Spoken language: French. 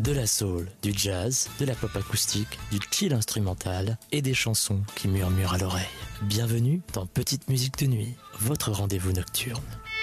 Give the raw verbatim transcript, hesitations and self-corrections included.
De la soul, du jazz, de la pop acoustique, du chill instrumental et des chansons qui murmurent à l'oreille. Bienvenue dans Petite Musique de Nuit, votre rendez-vous nocturne.